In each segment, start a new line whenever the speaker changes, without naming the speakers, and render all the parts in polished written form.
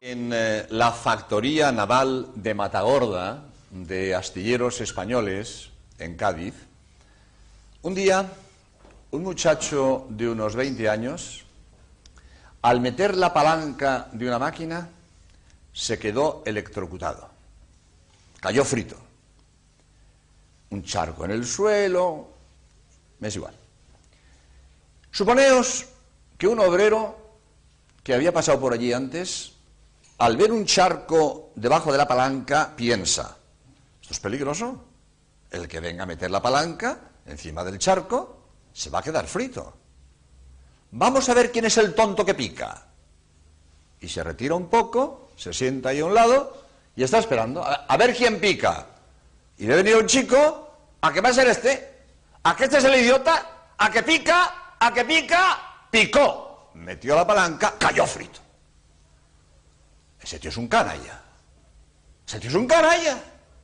En la factoría naval de Matagorda, de astilleros españoles, en Cádiz, un día, un muchacho de unos 20 años, al meter la palanca de una máquina, se quedó electrocutado. Cayó frito. Un charco en el suelo, me es igual. Suponeos que un obrero que había pasado por allí antes, al ver un charco debajo de la palanca, piensa: esto es peligroso, el que venga a meter la palanca encima del charco se va a quedar frito. Vamos a ver quién es el tonto que pica. Y se retira un poco, se sienta ahí a un lado y está esperando a ver quién pica. Y debe venir un chico, ¿a qué va a ser este? ¿A que este es el idiota? ¿A que pica? ¿A que pica? Picó. Metió la palanca, cayó frito. Ese tío es un canalla. Ese tío es un canalla.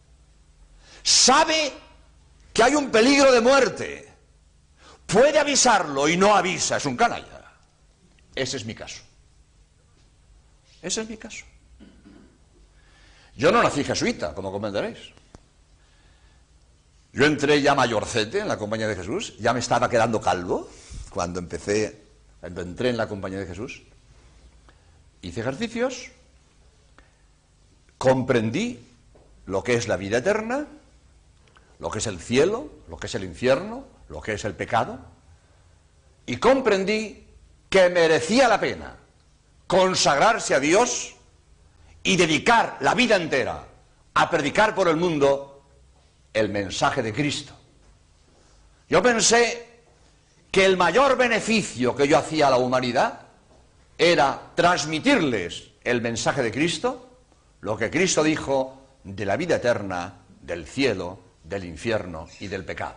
Sabe que hay un peligro de muerte. Puede avisarlo y no avisa. Es un canalla. Ese es mi caso. Ese es mi caso. Yo no nací jesuita, como comprenderéis. Yo entré ya mayorcete en la Compañía de Jesús. Ya me estaba quedando calvo cuando entré en la Compañía de Jesús. Hice ejercicios. Comprendí lo que es la vida eterna, lo que es el cielo, lo que es el infierno, lo que es el pecado, y comprendí que merecía la pena consagrarse a Dios y dedicar la vida entera a predicar por el mundo el mensaje de Cristo. Yo pensé que el mayor beneficio que yo hacía a la humanidad era transmitirles el mensaje de Cristo, lo que Cristo dijo de la vida eterna, del cielo, del infierno y del pecado.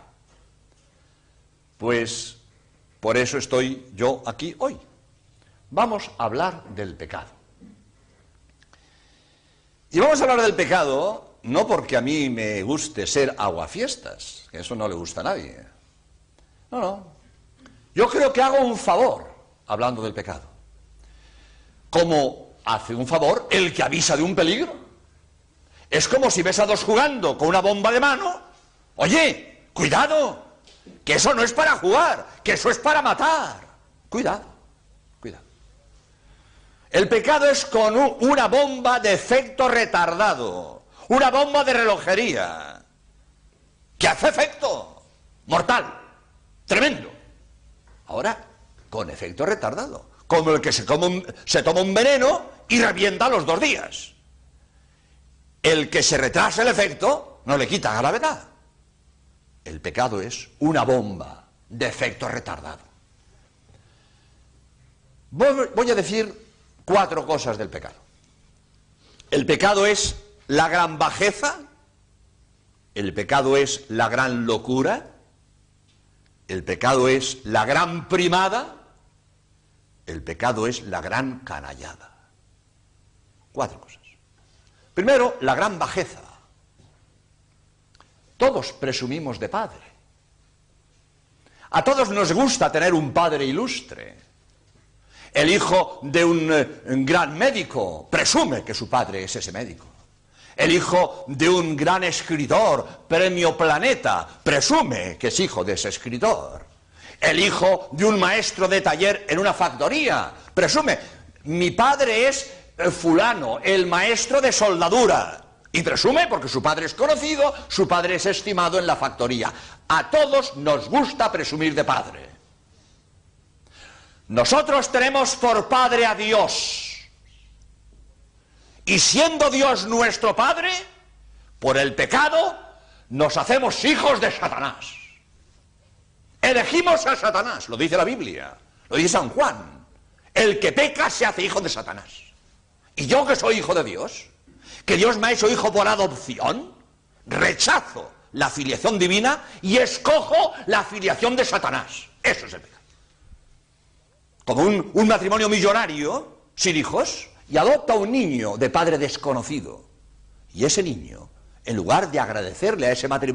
Pues por eso estoy yo aquí hoy. Vamos a hablar del pecado. Y vamos a hablar del pecado no porque a mí me guste ser aguafiestas, que eso no le gusta a nadie. No, no. Yo creo que hago un favor hablando del pecado. Como hace un favor el que avisa de un peligro. Es como si ves a dos jugando con una bomba de mano. Oye, cuidado, que eso no es para jugar, que eso es para matar. Cuidado, cuidado. El pecado es con una bomba de efecto retardado, una bomba de relojería, que hace efecto mortal, tremendo. Ahora, con efecto retardado, como el que se toma un veneno y revienta a los 2 días. El que se retrasa el efecto no le quita gravedad. El pecado es una bomba de efecto retardado. Voy a decir 4 cosas del pecado. El pecado es la gran bajeza, el pecado es la gran locura, el pecado es la gran primada, el pecado es la gran canallada. 4 cosas. Primero, la gran bajeza. Todos presumimos de padre. A todos nos gusta tener un padre ilustre. El hijo de un gran médico presume que su padre es ese médico. El hijo de un gran escritor, premio Planeta, presume que es hijo de ese escritor. El hijo de un maestro de taller en una factoría presume: mi padre es fulano, el maestro de soldadura. Y presume porque su padre es conocido, su padre es estimado en la factoría. A todos nos gusta presumir de padre. Nosotros tenemos por padre a Dios. Y siendo Dios nuestro padre, por el pecado nos hacemos hijos de Satanás. Elegimos a Satanás, lo dice la Biblia, lo dice San Juan. El que peca se hace hijo de Satanás. Y yo, que soy hijo de Dios, que Dios me ha hecho hijo por adopción, rechazo la filiación divina y escojo la filiación de Satanás. Eso es el pecado. Como un matrimonio millonario, sin hijos, y adopta un niño de padre desconocido. Y ese niño, en lugar de agradecerle a ese matrimonio,